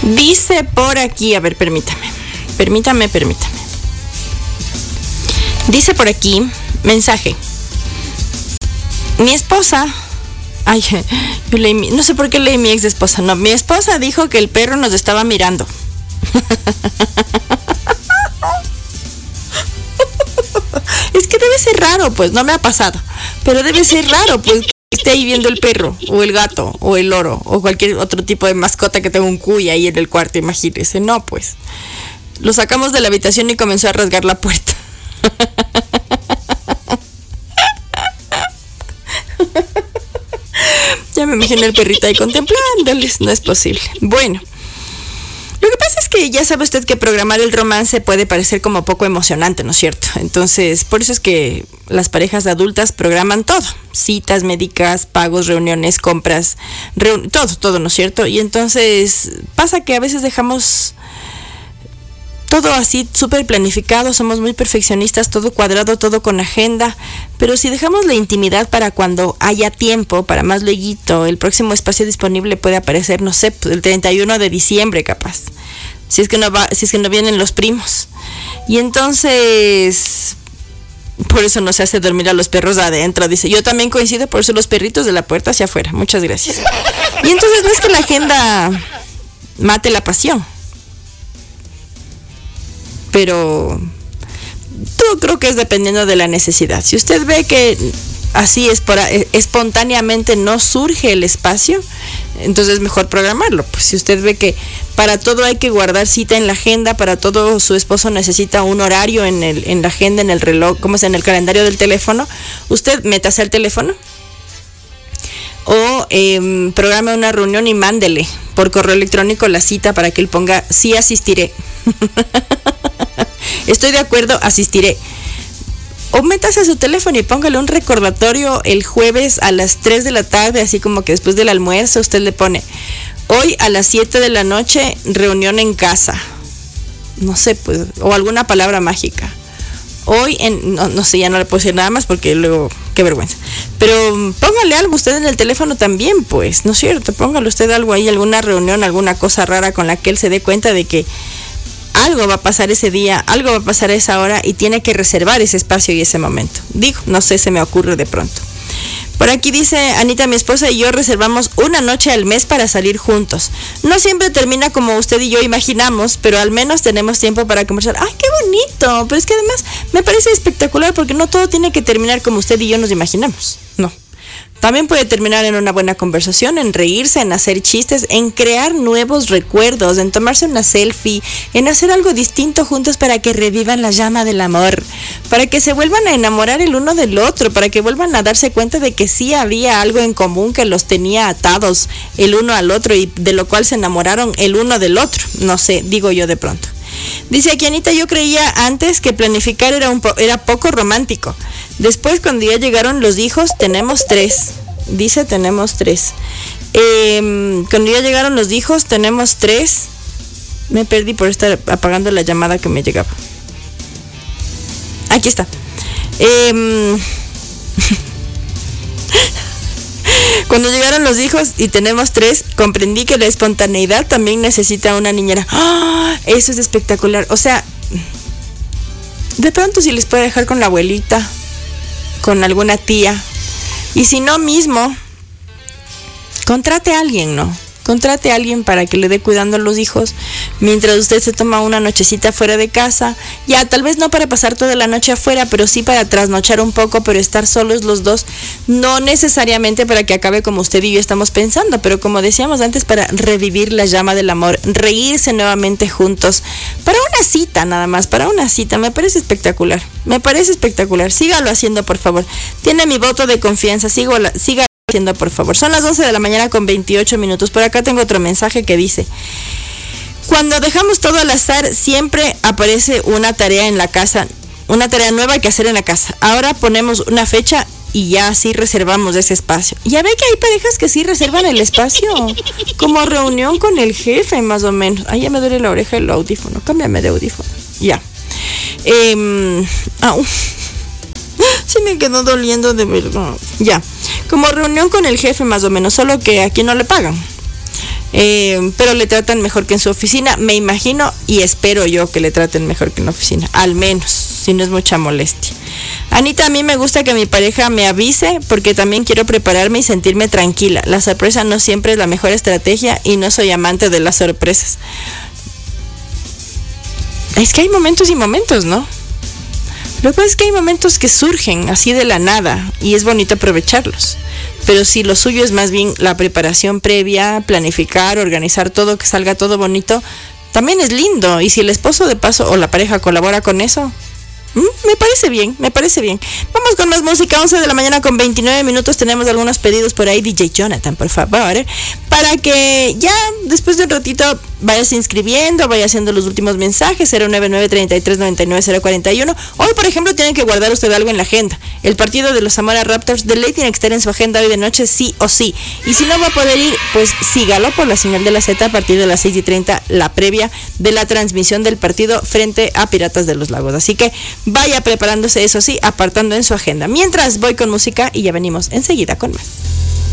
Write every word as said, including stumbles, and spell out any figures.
Dice por aquí, a ver, permítame, permítame, permítame. Dice por aquí, mensaje. Mi esposa, ay, yo leí, no sé por qué leí mi ex esposa, no, mi esposa dijo que el perro nos estaba mirando. Es que debe ser raro, pues, no me ha pasado, pero debe ser raro, pues, que esté ahí viendo el perro, o el gato, o el loro, o cualquier otro tipo de mascota que tenga un cuy ahí en el cuarto, imagínese. No, pues, lo sacamos de la habitación y comenzó a rasgar la puerta. Ya me imagino el perrito ahí contemplándoles, no es posible. Bueno, lo que pasa es que ya sabe usted que programar el romance puede parecer como poco emocionante, ¿no es cierto? Entonces, por eso es que las parejas adultas programan todo. Citas médicas, pagos, reuniones, compras, reun- todo, todo, ¿no es cierto? Y entonces pasa que a veces dejamos todo así súper planificado, somos muy perfeccionistas, todo cuadrado, todo con agenda, pero si dejamos la intimidad para cuando haya tiempo, para más lueguito, el próximo espacio disponible puede aparecer, no sé, el treinta y uno de diciembre capaz, si es que no va, si es que no vienen los primos. Y entonces, por eso no se hace dormir a los perros adentro, dice. Yo también coincido, por eso los perritos de la puerta hacia afuera, muchas gracias. Y entonces no es que la agenda mate la pasión, pero todo creo que es dependiendo de la necesidad. Si usted ve que así es por, espontáneamente no surge el espacio, entonces es mejor programarlo. Pues si usted ve que para todo hay que guardar cita en la agenda, para todo su esposo necesita un horario en el en la agenda, en el reloj, como es en el calendario del teléfono, usted métase al teléfono o eh, programe una reunión y mándele por correo electrónico la cita para que él ponga sí asistiré. Estoy de acuerdo, asistiré. O métase a su teléfono y póngale un recordatorio el jueves a las tres de la tarde, así como que después del almuerzo usted le pone, hoy a las siete de la noche, reunión en casa. No sé, pues, o alguna palabra mágica. Hoy en, no, no sé, ya no le puedo decir nada más porque luego, qué vergüenza. Pero póngale algo usted en el teléfono también, pues, ¿no es cierto? Póngale usted algo ahí, alguna reunión, alguna cosa rara con la que él se dé cuenta de que algo va a pasar ese día, algo va a pasar a esa hora y tiene que reservar ese espacio y ese momento. Digo, no sé, se me ocurre de pronto. Por aquí dice Anita, mi esposa y yo reservamos una noche al mes para salir juntos. No siempre termina como usted y yo imaginamos, pero al menos tenemos tiempo para conversar. ¡Ay, qué bonito! Pero es que además me parece espectacular porque no todo tiene que terminar como usted y yo nos imaginamos. No. También puede terminar en una buena conversación, en reírse, en hacer chistes, en crear nuevos recuerdos, en tomarse una selfie, en hacer algo distinto juntos para que revivan la llama del amor, para que se vuelvan a enamorar el uno del otro, para que vuelvan a darse cuenta de que sí había algo en común que los tenía atados el uno al otro y de lo cual se enamoraron el uno del otro. No sé, digo yo de pronto. Dice aquí Anita, yo creía antes que planificar era, un po- era poco romántico. Después, cuando ya llegaron los hijos, tenemos tres. Dice, tenemos tres. Eh, cuando ya llegaron los hijos, tenemos tres. Me perdí por estar apagando la llamada que me llegaba. Aquí está. Eh, Cuando llegaron los hijos y tenemos tres, comprendí que la espontaneidad también necesita una niñera. ¡Ah! Eso es espectacular. O sea, de pronto si les puede dejar con la abuelita, con alguna tía. Y si no mismo, contrate a alguien, ¿no? Contrate a alguien para que le dé cuidando a los hijos mientras usted se toma una nochecita fuera de casa. Ya, tal vez no para pasar toda la noche afuera, pero sí para trasnochar un poco, pero estar solos los dos. No necesariamente para que acabe como usted y yo estamos pensando, pero como decíamos antes, para revivir la llama del amor, reírse nuevamente juntos. Para una cita nada más, para una cita. Me parece espectacular. Me parece espectacular. Sígalo haciendo, por favor. Tiene mi voto de confianza. Sigo la, siga haciendo, por favor. Son las once de la mañana con veintiocho minutos. Por acá tengo otro mensaje que dice: cuando dejamos todo al azar, siempre aparece una tarea en la casa, una tarea nueva que hacer en la casa. Ahora ponemos una fecha y ya así reservamos ese espacio. Ya ve que hay parejas que sí reservan el espacio, como reunión con el jefe, más o menos. Ay, ya me duele la oreja el audífono. Cámbiame de audífono. Ya. Eh, au. Sí me quedó doliendo de verdad. Ya. Como reunión con el jefe, más o menos, solo que aquí no le pagan. Eh, pero le tratan mejor que en su oficina, me imagino y espero yo que le traten mejor que en la oficina, al menos, si no es mucha molestia. Anita, a mí me gusta que mi pareja me avise porque también quiero prepararme y sentirme tranquila. La sorpresa no siempre es la mejor estrategia y no soy amante de las sorpresas. Es que hay momentos y momentos, ¿no? Lo que pasa es que hay momentos que surgen así de la nada y es bonito aprovecharlos. Pero si lo suyo es más bien la preparación previa, planificar, organizar todo, que salga todo bonito, también es lindo. Y si el esposo de paso o la pareja colabora con eso, me parece bien, me parece bien. Vamos con más música, once de la mañana con veintinueve minutos. Tenemos algunos pedidos por ahí. D J Jonathan, por favor, para que ya después de un ratito vayas inscribiendo, vaya haciendo los últimos mensajes. Cero nueve nueve, treinta y tres, noventa y nueve, cero cuarenta y uno. Hoy, por ejemplo, tienen que guardar usted algo en la agenda. El partido de los Zamora Raptors de ley tiene que estar en su agenda hoy de noche, sí o sí. Y si no va a poder ir, pues sígalo por la señal de la Z a partir de las seis y treinta, la previa de la transmisión del partido frente a Piratas de los Lagos. Así que vaya preparándose, eso sí, apartando en su agenda. Mientras voy con música y ya venimos enseguida con más.